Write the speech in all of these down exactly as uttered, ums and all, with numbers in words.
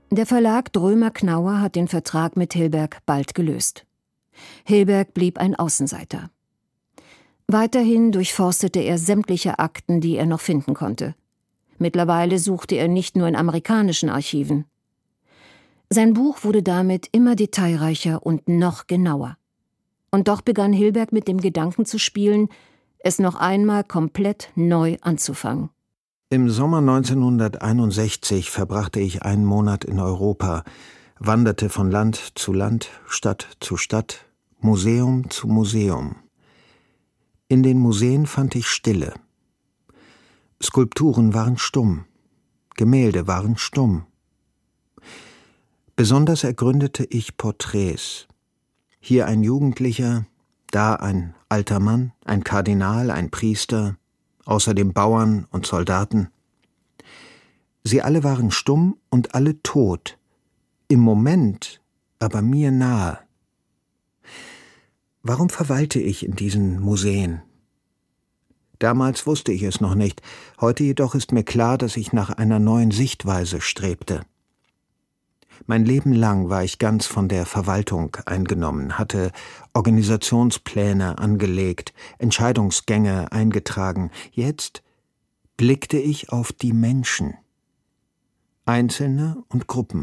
Der Verlag Drömer-Knauer hat den Vertrag mit Hilberg bald gelöst. Hilberg blieb ein Außenseiter. Weiterhin durchforstete er sämtliche Akten, die er noch finden konnte. Mittlerweile suchte er nicht nur in amerikanischen Archiven. Sein Buch wurde damit immer detailreicher und noch genauer. Und doch begann Hilberg mit dem Gedanken zu spielen, es noch einmal komplett neu anzufangen. Im Sommer neunzehnhunderteinundsechzig verbrachte ich einen Monat in Europa, wanderte von Land zu Land, Stadt zu Stadt, Museum zu Museum. In den Museen fand ich Stille. Skulpturen waren stumm, Gemälde waren stumm. Besonders ergründete ich Porträts. Hier ein Jugendlicher, da ein alter Mann, ein Kardinal, ein Priester, außerdem Bauern und Soldaten. Sie alle waren stumm und alle tot, im Moment aber mir nahe. Warum verweilte ich in diesen Museen? Damals wusste ich es noch nicht, heute jedoch ist mir klar, dass ich nach einer neuen Sichtweise strebte. Mein Leben lang war ich ganz von der Verwaltung eingenommen, hatte Organisationspläne angelegt, Entscheidungsgänge eingetragen. Jetzt blickte ich auf die Menschen, Einzelne und Gruppen.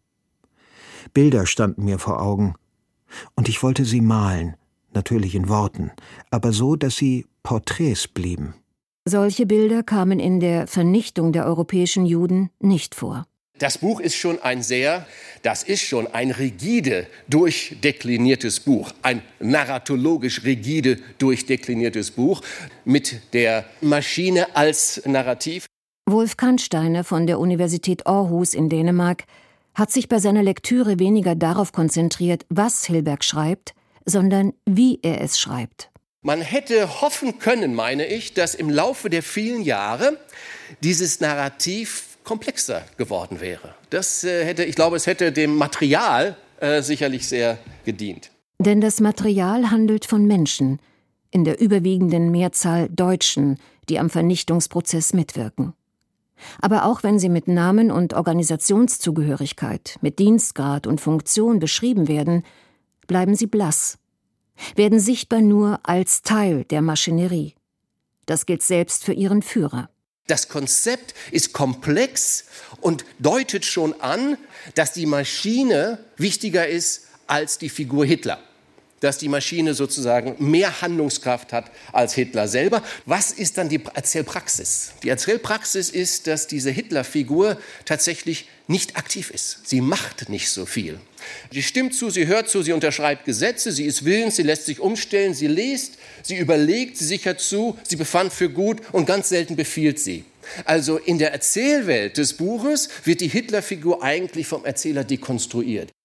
Bilder standen mir vor Augen, und ich wollte sie malen, natürlich in Worten, aber so, dass sie Porträts blieben. Solche Bilder kamen in der Vernichtung der europäischen Juden nicht vor. Das Buch ist schon ein sehr, das ist schon ein rigide durchdekliniertes Buch, ein narratologisch rigide durchdekliniertes Buch mit der Maschine als Narrativ. Wolf Kannsteiner von der Universität Aarhus in Dänemark hat sich bei seiner Lektüre weniger darauf konzentriert, was Hilberg schreibt, sondern wie er es schreibt. Man hätte hoffen können, meine ich, dass im Laufe der vielen Jahre dieses Narrativ komplexer geworden wäre. Das äh, hätte, ich glaube, es hätte dem Material äh, sicherlich sehr gedient. Denn das Material handelt von Menschen, in der überwiegenden Mehrzahl Deutschen, die am Vernichtungsprozess mitwirken. Aber auch wenn sie mit Namen und Organisationszugehörigkeit, mit Dienstgrad und Funktion beschrieben werden, bleiben sie blass, werden sichtbar nur als Teil der Maschinerie. Das gilt selbst für ihren Führer. Das Konzept ist komplex und deutet schon an, dass die Maschine wichtiger ist als die Figur Hitler. Dass die Maschine sozusagen mehr Handlungskraft hat als Hitler selber. Was ist dann die Erzählpraxis? Die Erzählpraxis ist, dass diese Hitlerfigur tatsächlich nicht aktiv ist. Sie macht nicht so viel. Sie stimmt zu, sie hört zu, sie unterschreibt Gesetze, sie ist willens, sie lässt sich umstellen, sie liest, sie überlegt, sie sichert zu, sie befand für gut und ganz selten befiehlt sie. Also in der Erzählwelt des Buches wird die Hitlerfigur eigentlich vom Erzähler dekonstruiert.